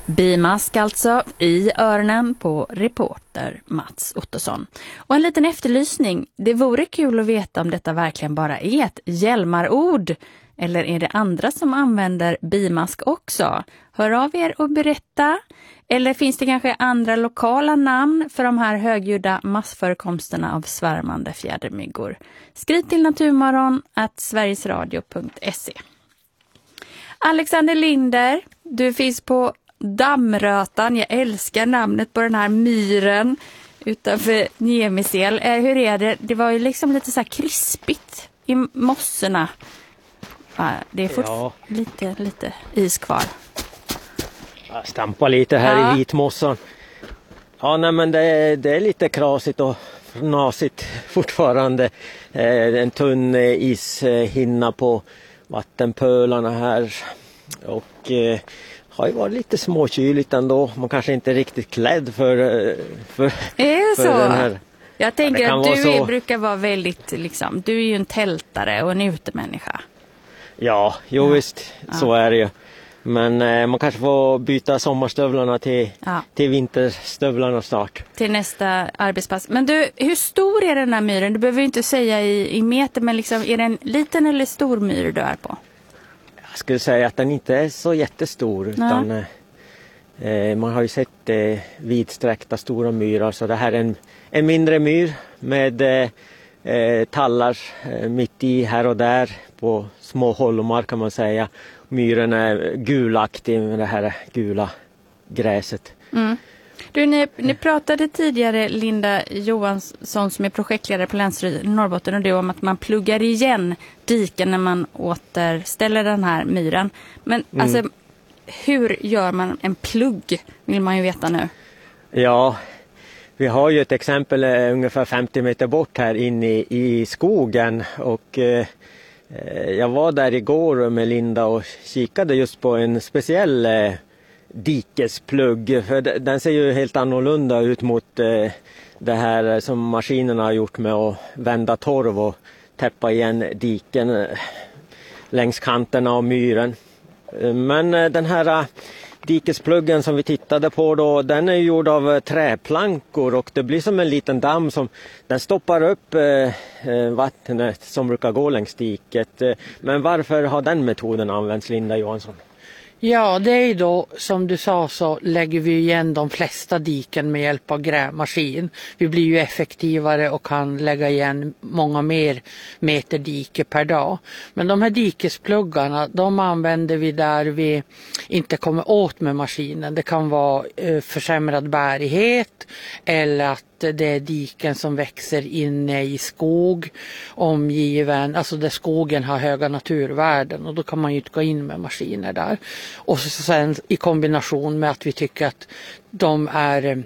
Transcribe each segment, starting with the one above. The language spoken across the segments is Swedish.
Bimask alltså i öronen på reporter Mats Ottosson. Och en liten efterlysning. Det vore kul att veta om detta verkligen bara är ett hjälmarord. Eller är det andra som använder bimask också? Hör av er och berätta. Eller finns det kanske andra lokala namn för de här högljudda massförekomsterna av svärmande fjädermyggor? Skriv till naturmorgon@sverigesradio.se. Alexander Linder, du finns på Dammrötan. Jag älskar namnet på den här myren utanför Niemisel. Hur är det? Det var ju liksom lite så här krispigt i mossorna. Det är fortfarande lite is kvar. Jag stampar lite här i vitmossan. Ja, nej, men det är lite krasigt och nasigt fortfarande. En tunn ishinna på vattenpölarna här. Och har ju varit lite småkyligt ändå. Man kanske inte är riktigt klädd för är det så? Den här. Jag tänker att du brukar vara väldigt liksom, du är ju en tältare och en utemänniska. Ja, visst, så är det ju. Men man kanske får byta sommarstövlarna till vinterstövlarna snart. Till nästa arbetspass. Men du, hur stor är den här myren? Du behöver ju inte säga i meter, men liksom, är det en liten eller stor myr du är på? Jag skulle säga att den inte är så jättestor. Utan, man har ju sett vidsträckta stora myrar. Så det här är en mindre myr med tallar mitt i här och där på små holmar kan man säga. Myren är gulaktig med det här gula gräset. Mm. Du, ni pratade tidigare, Linda Johansson som är projektledare på Länsstyrelsen i Norrbotten, och det om att man pluggar igen diken när man återställer den här myren. Men alltså, hur gör man en plugg, vill man ju veta nu. Ja, vi har ju ett exempel ungefär 50 meter bort här inne i skogen, och jag var där igår med Linda och kikade just på en speciell dikesplugg. För den ser ju helt annorlunda ut mot det här som maskinerna har gjort med att vända torv och täppa igen diken längs kanterna av myren. Men den här dikespluggen som vi tittade på då, den är gjord av träplankor, och det blir som en liten damm som den stoppar upp vattnet som brukar gå längs diket. Men varför har den metoden använts, Linda Johansson? Ja, det är ju då, som du sa, så lägger vi igen de flesta diken med hjälp av grävmaskin. Vi blir ju effektivare och kan lägga igen många mer meter dike per dag. Men de här dikespluggarna, de använder vi där vi inte kommer åt med maskinen. Det kan vara försämrad bärighet eller att det är diken som växer inne i skog omgiven, alltså där skogen har höga naturvärden, och då kan man ju gå in med maskiner där. Och sen i kombination med att vi tycker att de är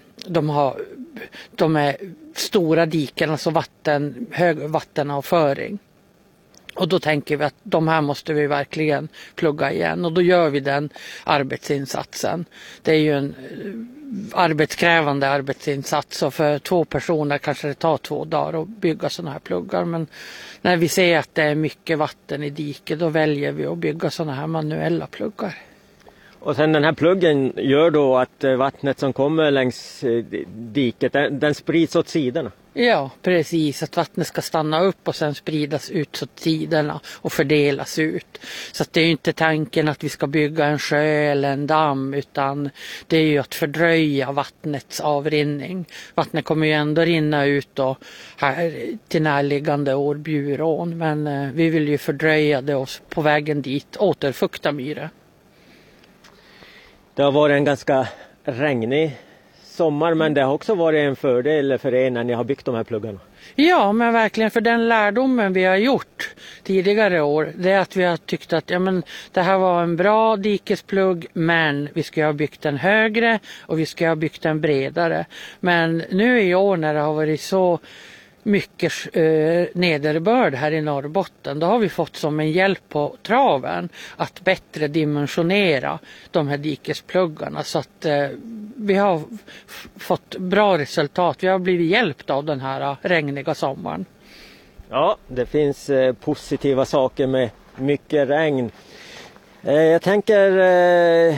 stora diken, alltså hög vattenavföring. Och då tänker vi att de här måste vi verkligen plugga igen, och då gör vi den arbetsinsatsen. Det är ju en arbetskrävande arbetsinsats, och för 2 personer kanske det tar 2 dagar att bygga sådana här pluggar. Men när vi ser att det är mycket vatten i diket, då väljer vi att bygga sådana här manuella pluggar. Och sen den här pluggen gör då att vattnet som kommer längs diket, den sprids åt sidorna? Ja, precis. Att vattnet ska stanna upp och sen spridas ut åt sidorna och fördelas ut. Så att det är ju inte tanken att vi ska bygga en sjö eller en damm, utan det är ju att fördröja vattnets avrinning. Vattnet kommer ju ändå rinna ut då här till närliggande Årbjurån, men vi vill ju fördröja det och på vägen dit återfukta myren. Det har varit en ganska regnig sommar, men det har också varit en fördel för er när ni har byggt de här pluggarna. Ja, men verkligen, för den lärdomen vi har gjort tidigare år, det är att vi har tyckt att det här var en bra dikesplugg, men vi ska ha byggt den högre och vi ska ha byggt den bredare. Men nu i år när det har varit så mycket nederbörd här i Norrbotten, då har vi fått som en hjälp på traven att bättre dimensionera de här dikespluggarna, så att vi har fått bra resultat. Vi har blivit hjälpta av den här regniga sommaren. Ja, det finns positiva saker med mycket regn. Jag tänker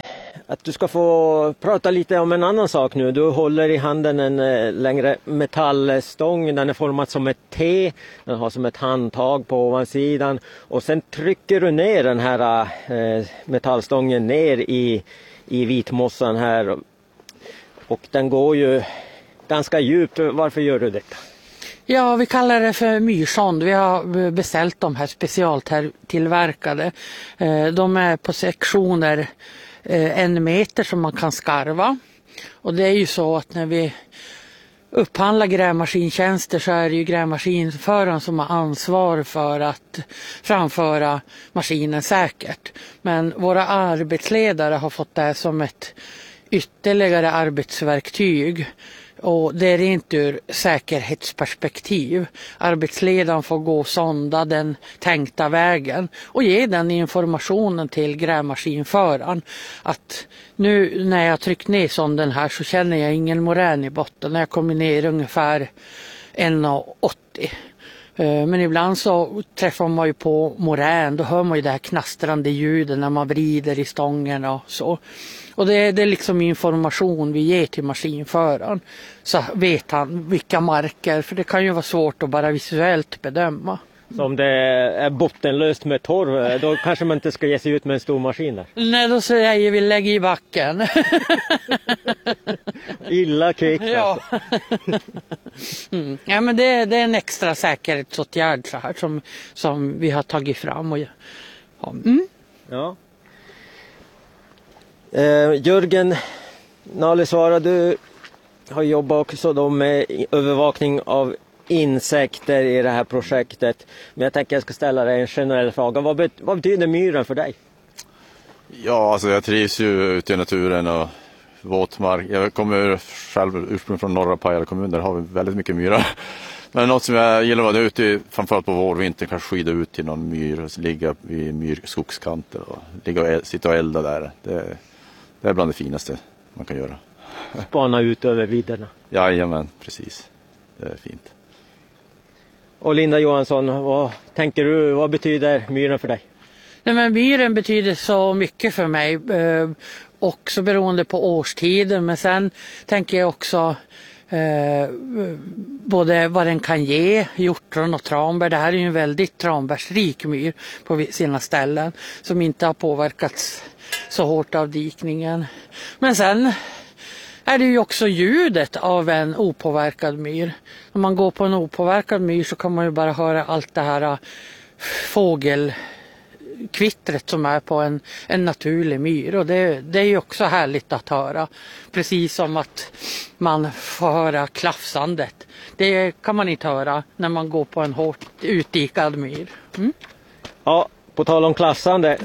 att du ska få prata lite om en annan sak nu. Du håller i handen en längre metallstång. Den är formad som ett T. Den har som ett handtag på ovansidan. Och sen trycker du ner den här metallstången ner i vitmossan här. Och den går ju ganska djupt. Varför gör du detta? Ja, vi kallar det för myrsond. Vi har beställt de här specialtillverkade. De är på sektioner 1 meter som man kan skarva. Och det är ju så att när vi upphandlar grävmaskintjänster så är det ju grävmaskinföraren som har ansvar för att framföra maskinen säkert. Men våra arbetsledare har fått det som ett ytterligare arbetsverktyg. Och det är inte ur säkerhetsperspektiv. Arbetsledaren får gå och sonda den tänkta vägen och ge den informationen till grävmaskinföraren att nu när jag tryckt ner sonden här så känner jag ingen morän i botten. När jag kommer ner ungefär 1,80. Men ibland så träffar man ju på morän, då hör man ju det här knastrande ljudet när man vrider i stången och så. Och det är liksom information vi ger till maskinföraren. Så vet han vilka marker, för det kan ju vara svårt att bara visuellt bedöma. Så om det är bottenlöst med torv, då kanske man inte ska ge sig ut med en stor maskin där? Nej, då säger vi lägg i backen. Illa kvickt ja. alltså. Ja, men det är en extra säkerhetsåtgärd så här, som vi har tagit fram. Och, ja. Ja. Jörgen Nalisvaara, du har jobbat också då med övervakning av insekter i det här projektet. Men jag tänker jag ska ställa dig en generell fråga. Vad betyder myren för dig? Ja, alltså jag trivs ju ute i naturen och våtmark. Jag kommer själv ursprungligen från norra Pajala kommun, där har vi väldigt mycket myrar. Men något som jag gillar att vara ute, framförallt på vårvintern, kan skida ut till någon myr och ligga vid myrskogskanter och sitta och elda där. Det är bland det finaste man kan göra. Spana ut över vidderna. Jajamän, precis. Det är fint. Och Linda Johansson, vad tänker du, vad betyder myren för dig? Nej, men myren betyder så mycket för mig. Också beroende på årstiden. Men sen tänker jag också både vad den kan ge, hjortron och tranbär. Det här är ju en väldigt tranbärsrik myr på sina ställen som inte har påverkats så hårt av dikningen. Men sen är det ju också ljudet av en opåverkad myr. När man går på en opåverkad myr så kan man ju bara höra allt det här fågelkvittret som är på en naturlig myr. Och det är ju också härligt att höra. Precis som att man får höra klafsandet. Det kan man inte höra när man går på en hårt utdikad myr. Ja, på tal om klafsande.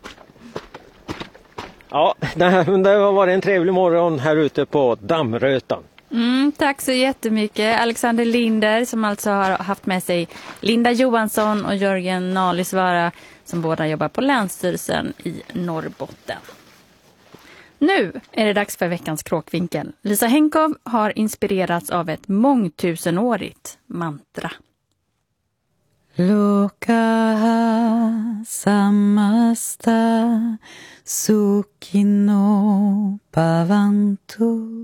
Ja, det har varit en trevlig morgon här ute på Dammrötan. Tack så jättemycket. Alexander Linder som alltså har haft med sig Linda Johansson och Jörgen Nalisvaara som båda jobbar på Länsstyrelsen i Norrbotten. Nu är det dags för veckans kråkvinkel. Lisa Henkov har inspirerats av ett mångtusenårigt mantra. Loka samasta sukino bhavantu.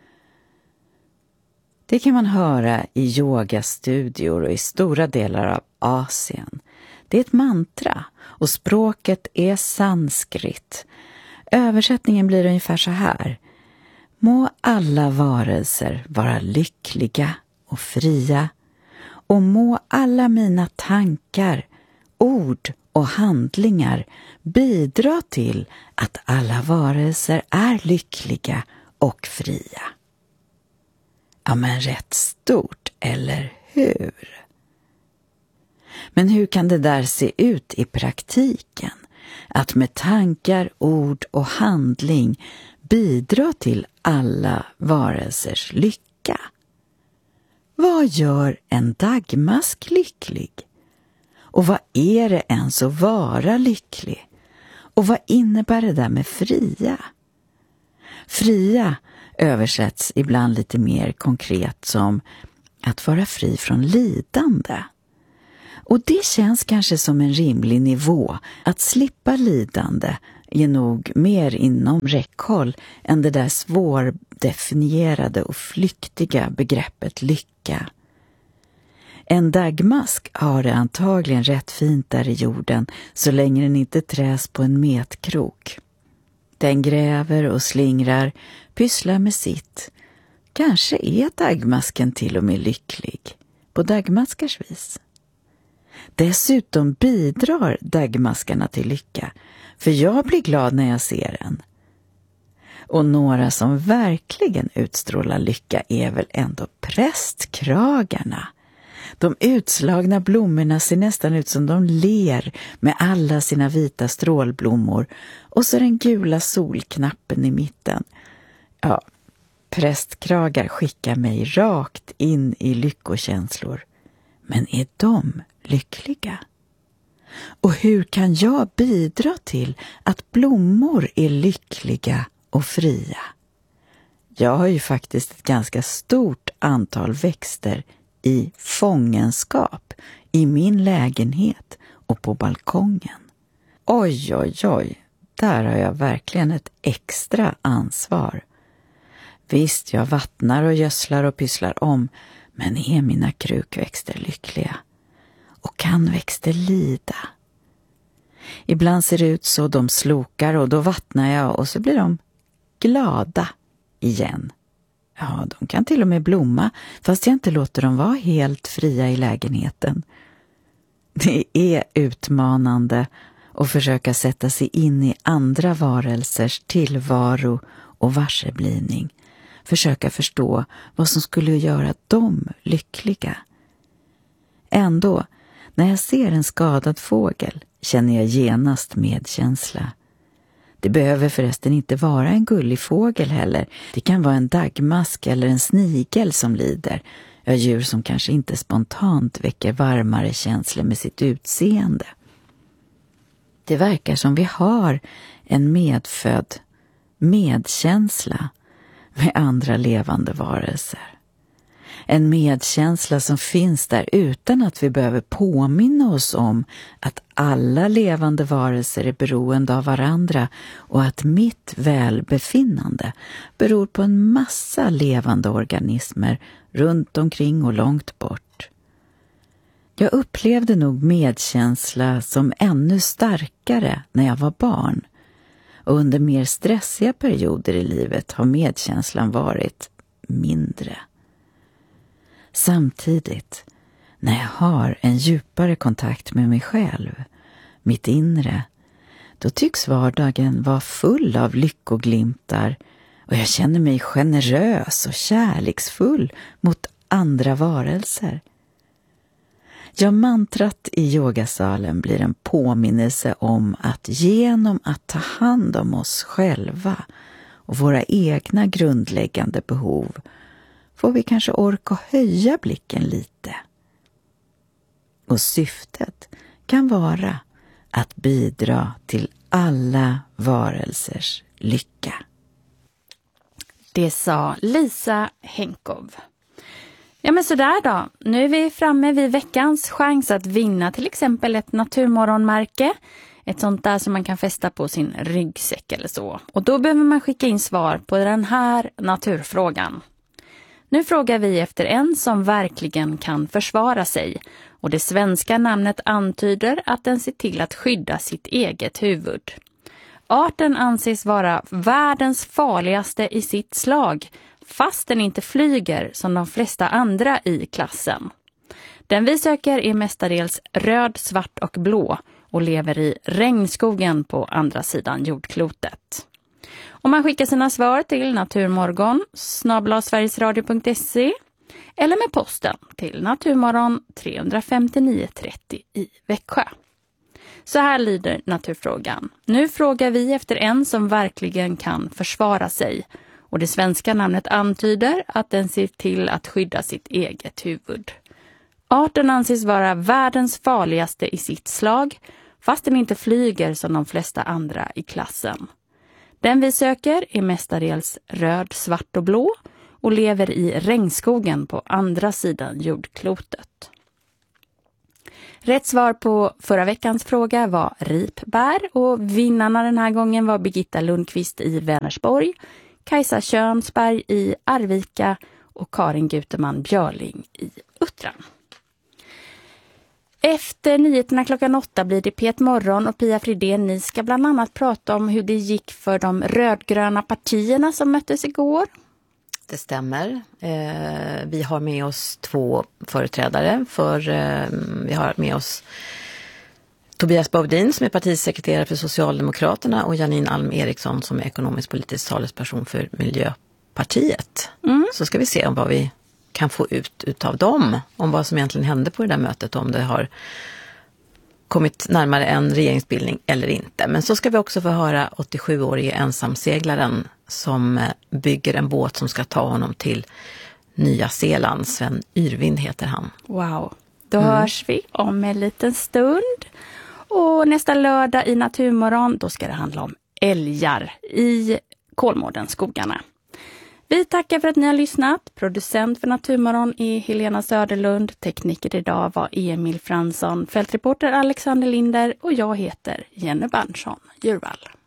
Det kan man höra i yogastudior och i stora delar av Asien. Det är ett mantra och språket är sanskrit. Översättningen blir ungefär så här. Må alla varelser vara lyckliga och fria. Och må alla mina tankar, ord och handlingar bidra till att alla varelser är lyckliga och fria. Ja, men rätt stort, eller hur? Men hur kan det där se ut i praktiken? Att med tankar, ord och handling bidra till alla varelsers lycka? Vad gör en dagmask lycklig? Och vad är det ens att vara lycklig? Och vad innebär det där med fria? Fria översätts ibland lite mer konkret som att vara fri från lidande. Och det känns kanske som en rimlig nivå att slippa lidande är nog mer inom räckhåll än det där svårdefinierade och flyktiga begreppet lycka. En daggmask har det antagligen rätt fint där i jorden så länge den inte träs på en metkrok. Den gräver och slingrar, pysslar med sitt. Kanske är daggmasken till och med lycklig, på daggmaskars vis. Dessutom bidrar daggmaskarna till lycka, för jag blir glad när jag ser en. Och några som verkligen utstrålar lycka är väl ändå prästkragarna. De utslagna blommorna ser nästan ut som de ler med alla sina vita strålblommor och så den gula solknappen i mitten. Ja, prästkragar skickar mig rakt in i lyckokänslor. Men är de lyckliga? Och hur kan jag bidra till att blommor är lyckliga och fria? Jag har ju faktiskt ett ganska stort antal växter i fångenskap i min lägenhet och på balkongen. Oj, oj, oj, där har jag verkligen ett extra ansvar. Visst, jag vattnar och gödslar och pysslar om, men är mina krukväxter lyckliga? Och kan växter lida? Ibland ser det ut så de slokar och då vattnar jag och så blir de glada igen. Ja, de kan till och med blomma fast jag inte låter dem vara helt fria i lägenheten. Det är utmanande att försöka sätta sig in i andra varelsers tillvaro och varseblivning. Försöka förstå vad som skulle göra dem lyckliga. Ändå, när jag ser en skadad fågel känner jag genast medkänsla. Det behöver förresten inte vara en gullig fågel heller. Det kan vara en daggmask eller en snigel som lider. Ja, djur som kanske inte spontant väcker varmare känslor med sitt utseende. Det verkar som vi har en medfödd medkänsla med andra levande varelser. En medkänsla som finns där utan att vi behöver påminna oss om att alla levande varelser är beroende av varandra och att mitt välbefinnande beror på en massa levande organismer runt omkring och långt bort. Jag upplevde nog medkänsla som ännu starkare när jag var barn. Och under mer stressiga perioder i livet har medkänslan varit mindre. Samtidigt, när jag har en djupare kontakt med mig själv, mitt inre, då tycks vardagen vara full av lyckoglimtar och jag känner mig generös och kärleksfull mot andra varelser. Ja, mantrat i yogasalen blir en påminnelse om att genom att ta hand om oss själva och våra egna grundläggande behov får vi kanske orka höja blicken lite. Och syftet kan vara att bidra till alla varelsers lycka. Det sa Lisa Henkov. Ja, men sådär då. Nu är vi framme vid veckans chans att vinna till exempel ett naturmorgonmärke. Ett sånt där som man kan fästa på sin ryggsäck eller så. Och då behöver man skicka in svar på den här naturfrågan. Nu frågar vi efter en som verkligen kan försvara sig. Och det svenska namnet antyder att den ser till att skydda sitt eget huvud. Arten anses vara världens farligaste i sitt slag, fast den inte flyger som de flesta andra i klassen. Den vi söker är mestadels röd, svart och blå och lever i regnskogen på andra sidan jordklotet. Om man skickar sina svar till naturmorgon@sverigesradio.se eller med posten till Naturmorgon 35930 i Växjö. Så här lyder naturfrågan. Nu frågar vi efter en som verkligen kan försvara sig. Och det svenska namnet antyder att den ser till att skydda sitt eget huvud. Arten anses vara världens farligaste i sitt slag, fast den inte flyger som de flesta andra i klassen. Den vi söker är mestadels röd, svart och blå och lever i regnskogen på andra sidan jordklotet. Rätt svar på förra veckans fråga var ripbär och vinnarna den här gången var Birgitta Lundqvist i Vänersborg, Kajsa Könsberg i Arvika och Karin Guteman Björling i Uttran. Efter nyheterna klockan 8 blir det Pet Morgon och Pia Fridén. Ni ska bland annat prata om hur det gick för de rödgröna partierna som möttes igår. Det stämmer. Vi har med oss 2 företrädare vi har med oss Tobias Baudin som är partisekreterare för Socialdemokraterna och Janine Alm Eriksson som är ekonomisk politisk talesperson för Miljöpartiet. Så ska vi se om vad vi kan få ut utav dem, om vad som egentligen hände på det där mötet, om det har kommit närmare en regeringsbildning eller inte. Men så ska vi också få höra 87-årige ensamseglaren som bygger en båt som ska ta honom till Nya Zeeland. Sven Yrvind heter han. Wow, då hörs vi om en liten stund. Och nästa lördag i Naturmorgon, då ska det handla om älgar i Kolmårdenskogarna. Vi tackar för att ni har lyssnat. Producent för Naturmorgon är Helena Söderlund. Tekniker idag var Emil Fransson. Fältreporter Alexander Linder och jag heter Jenny Berntsson Djurvall.